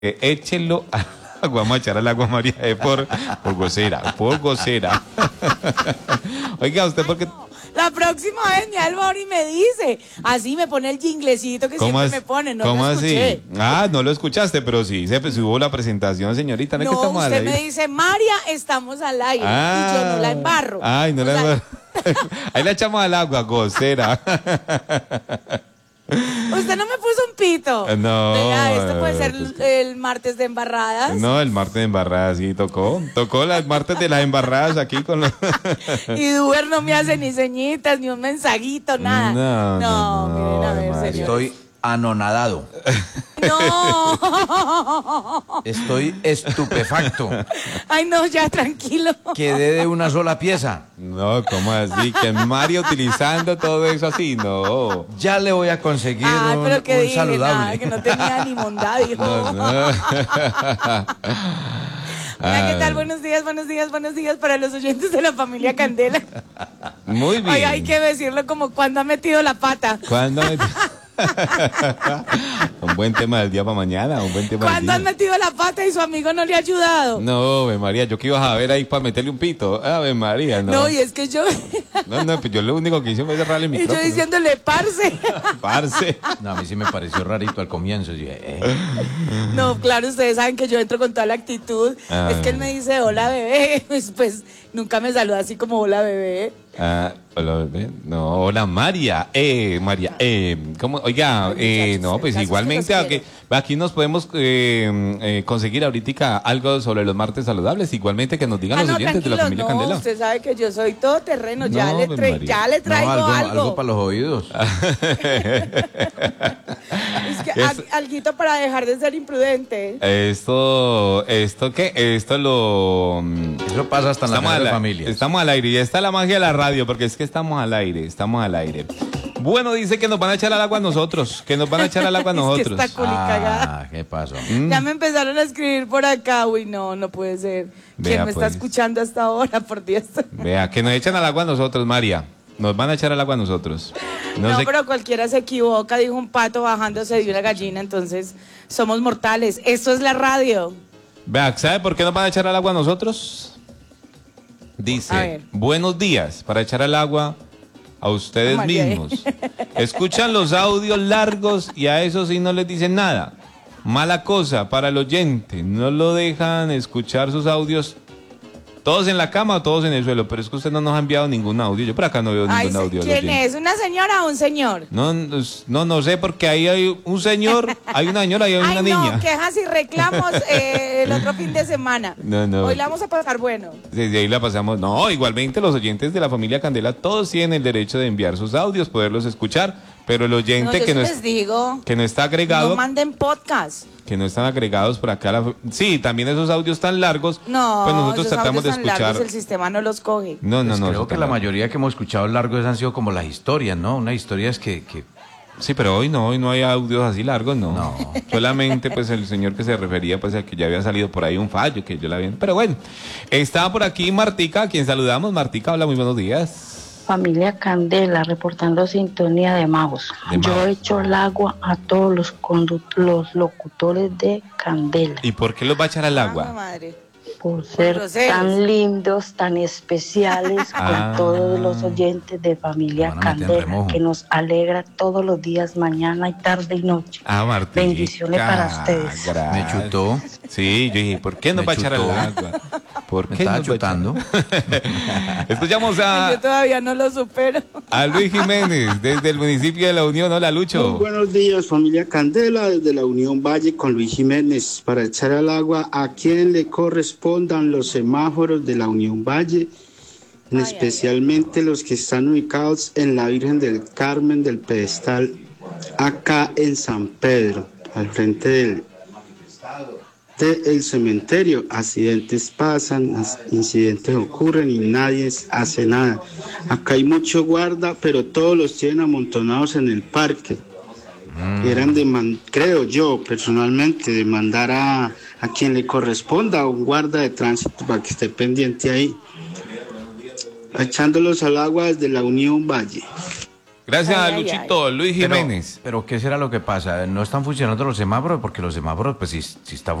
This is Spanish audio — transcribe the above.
échenlo al agua, vamos a echar al agua a María por gocera, por gocera. Oiga, ¿usted por qué? La próxima vez mi Albori me dice, así me pone el jinglecito que siempre me pone, no ¿cómo lo escuché. así? Ah, no lo escuchaste, pero sí, hubo la presentación, señorita. No, que estamos usted me dice, María, estamos al aire, y yo no la embarro. Ay, no la embarro. Ahí la echamos al agua, gocera. Usted no me puso un pito. No. Venga, esto puede ser el martes de embarradas. No, el martes de embarradas, sí, tocó las martes de las embarradas aquí con los... Y Duber no me hace ni ceñitas, ni un mensajito, nada. No, miren a ver, señor. Estoy anonadado. No. Estoy estupefacto. Ay, no, ya, tranquilo. Quedé de una sola pieza. No, ¿cómo así? Que María utilizando todo eso así, no. Ya le voy a conseguir pero que un dije, saludable. nada, que no tenía ni bondad, dijo. No. Hola, ¿qué tal? Buenos días para los oyentes de la familia Candela. Muy bien. Oiga, hay que decirlo como cuando ha metido la pata. ¿Cuándo ha metido? Un buen tema del día para mañana, un buen tema del ¿Cuándo día. han metido la pata y su amigo no le ha ayudado? No, Ave María, yo que ibas a ver ahí para meterle un pito. Ave María, no. No, y es que yo... No, pues yo lo único que hice fue cerrarle el Y micrófono. yo diciéndole, parce. Parce. No, a mí sí me pareció rarito al comienzo. No, claro, ustedes saben que yo entro con toda la actitud. Es que él me dice, hola, bebé. Pues nunca me saluda así como, hola, bebé. Hola, bebé. No, hola, María. María, ¿cómo? Oiga, no, pues igualmente aquí nos podemos conseguir ahorita algo sobre los martes saludables. Igualmente que nos digan los oyentes de la familia Candela. Usted sabe que yo soy todoterreno. Ya le traigo algo para los oídos. Es que alguito para dejar de ser imprudente. ¿Esto qué? Eso pasa hasta en la familia. Estamos al aire y está la magia de la radio, porque es que estamos al aire. Bueno, dice que nos van a echar al agua a nosotros, Es que está culicagada. ¿Qué pasó? Ya me empezaron a escribir por acá. Uy, no puede ser. ¿Quién me está escuchando hasta ahora? Por Dios. Vea, que nos echan al agua a nosotros, María. Nos van a echar al agua a nosotros. No, pero cualquiera se equivoca, dijo un pato bajándose de una gallina, entonces somos mortales. Esto es la radio. Vea, ¿sabe por qué nos van a echar al agua a nosotros? Dice, buenos días, para echar al agua a ustedes mismos. Escuchan los audios largos y a eso sí no les dicen nada. Mala cosa para el oyente, no lo dejan escuchar sus audios todos en la cama o todos en el suelo, pero es que usted no nos ha enviado ningún audio. Yo por acá no veo ningún audio. ¿Quién es? ¿Una señora o un señor? No sé, porque ahí hay un señor, hay una señora y hay una niña. No, quejas y reclamos el otro fin de semana. No. Hoy la vamos a pasar bueno. Desde ahí la pasamos. No, igualmente los oyentes de la familia Candela, todos tienen el derecho de enviar sus audios, poderlos escuchar, pero el oyente que no está agregado. No manden podcast. Que no están agregados por acá. Sí, también esos audios tan largos. No, pues nosotros tratamos de escuchar. Largos, el sistema no los coge. No. Creo que la mayoría que hemos escuchado largos han sido como las historias, ¿no? Unas historias que... Sí, pero hoy no hay audios así largos, no. Solamente pues el señor que se refería pues a que ya había salido por ahí un fallo, que yo la vi. Pero bueno, estaba por aquí Martica, a quien saludamos. Martica, hola, muy buenos días. Familia Candela, reportando sintonía de Magos. Yo echo el agua a todos los locutores de Candela. ¿Y por qué los va a echar al agua? Madre. Por ser tan lindos, tan especiales con todos los oyentes de Familia Candela, que nos alegra todos los días, mañana y tarde y noche. Martica. Bendiciones para ustedes. Me chutó. Sí, yo dije, ¿por qué no va a echar al agua? ¿Por qué estaba chutando? Escuchamos a... Yo todavía no lo supero. A Luis Jiménez, desde el municipio de La Unión. Hola, Lucho. Muy buenos días, familia Candela, desde La Unión Valle con Luis Jiménez, para echar al agua a quien le correspondan los semáforos de La Unión Valle, especialmente los que están ubicados en la Virgen del Carmen del Pedestal, acá en San Pedro, al frente del cementerio. Accidentes pasan, incidentes ocurren y nadie hace nada. Acá hay mucho guarda, pero todos los tienen amontonados en el parque. Eran creo yo personalmente, demandar a quien le corresponda, a un guarda de tránsito, para que esté pendiente ahí. Echándolos al agua desde La Unión Valle. Gracias, Luchito. Luis Jiménez. Pero ¿qué será lo que pasa? ¿No están funcionando los semáforos? Porque los semáforos, pues si está